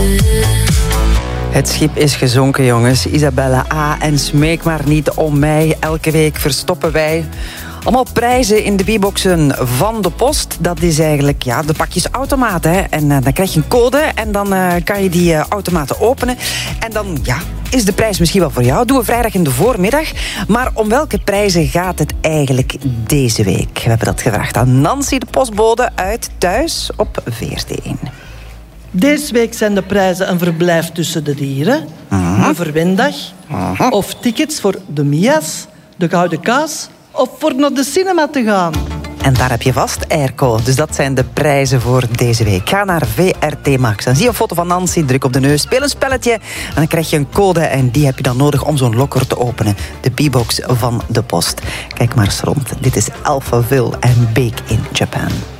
Het schip is gezonken, jongens. Isabelle A. en smeek maar niet om mij. Elke week verstoppen wij allemaal prijzen in de B-boxen van de post. Dat is eigenlijk de pakjesautomaat. Hè. En dan krijg je een code en dan kan je die automaten openen. En dan is de prijs misschien wel voor jou. Doen we vrijdag in de voormiddag. Maar om welke prijzen gaat het eigenlijk deze week? We hebben dat gevraagd aan Nancy, de postbode uit Thuis op VRT1. Deze week zijn de prijzen een verblijf tussen de dieren, een verwendag, of tickets voor de Mia's, de Gouden Kaas of voor naar de cinema te gaan. En daar heb je vast airco. Dus dat zijn de prijzen voor deze week. Ga naar VRT Max. Dan zie je een foto van Nancy, druk op de neus, speel een spelletje en dan krijg je een code en die heb je dan nodig om zo'n lokker te openen. De B-box van de post. Kijk maar eens rond. Dit is Alphaville en Bake in Japan.